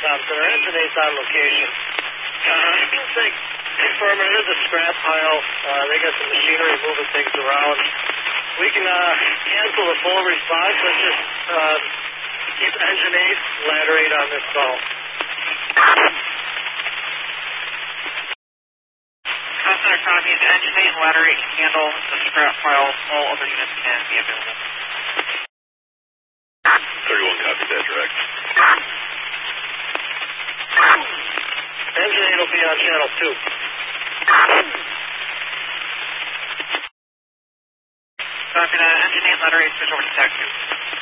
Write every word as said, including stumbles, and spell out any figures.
Thompson, our engine eight's on location. Uh, they confirm it is a scrap pile. Uh, they got some machinery moving things around. We can uh, cancel the full response. Let's just uh, keep engine eight, ladder eight on this call. Center copies, engine eight and ladder eight can handle the scrap pile. All other units can be available. thirty-one copies that, direct. Engine eight will be on channel two. Copy that. Engine eight, ladder eight, switch over to tag two.